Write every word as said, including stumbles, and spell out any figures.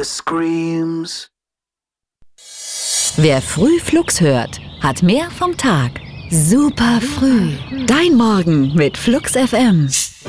screams. Wer früh Flux hört, hat mehr vom Tag. Super früh. Dein Morgen mit Flux F M.